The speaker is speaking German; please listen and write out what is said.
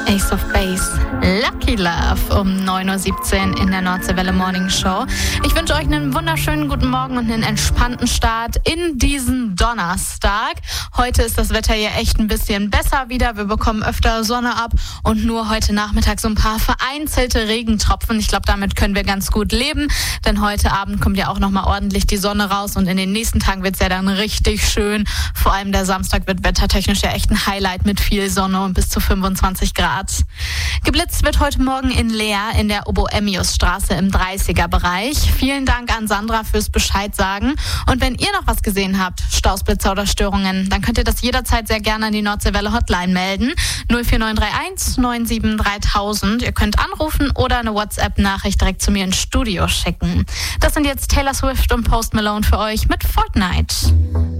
Ace of Base, Lucky Love um 9.17 Uhr in der Nordseewelle Morning Show. Ich wünsche euch einen wunderschönen guten Morgen und einen entspannten Start in diesen Donnerstag. Heute ist das Wetter ja echt ein bisschen besser wieder. Wir bekommen öfter Sonne ab und nur heute Nachmittag so ein paar vereinzelte Regentropfen. Ich glaube, damit können wir ganz gut leben, denn heute Abend kommt ja auch nochmal ordentlich die Sonne raus und in den nächsten Tagen wird es ja dann richtig schön. Vor allem der Samstag wird wettertechnisch ja echt ein Highlight mit viel Sonne und bis zu 25 Grad. Geblitzt wird heute Morgen in Leer in der Oboemiusstraße im 30er-Bereich. Vielen Dank an Sandra fürs Bescheid sagen. Und wenn ihr noch was gesehen habt, Staus, Blitzer oder Störungen, dann könnt ihr das jederzeit sehr gerne an die Nordseewelle Hotline melden. 04931 97 3000. Ihr könnt anrufen oder eine WhatsApp-Nachricht direkt zu mir ins Studio schicken. Das sind jetzt Taylor Swift und Post Malone für euch mit Fortnite.